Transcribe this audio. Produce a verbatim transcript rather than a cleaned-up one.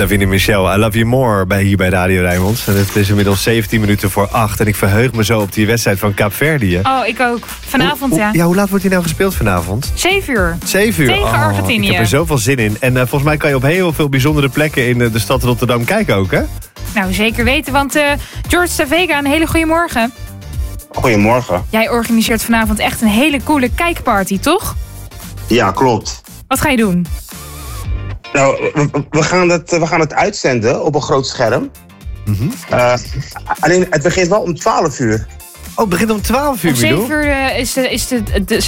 Davina Michel, I Love You More bij, hier bij Radio Rijnmond. En het is inmiddels zeventien minuten voor acht. En ik verheug me zo op die wedstrijd van Kaapverdië. Oh, ik ook. Vanavond, hoe, ja. Hoe, ja, hoe laat wordt die nou gespeeld vanavond? Zeven uur. Zeven uur? Tegen oh, Argentinië. Ik heb er zoveel zin in. En uh, volgens mij kan je op heel veel bijzondere plekken in uh, de stad Rotterdam kijken ook, hè? Nou, zeker weten, want uh, George Tavega, een hele goede morgen. Goedemorgen. Jij organiseert vanavond echt een hele coole kijkparty, toch? Ja, klopt. Wat ga je doen? Nou, we, we, gaan, het, we gaan het uitzenden op een groot scherm. Mm-hmm. Uh, alleen, het begint wel om twaalf uur. Oh, het begint om twaalf uur, Om zeven uur uh, is, de, is de, de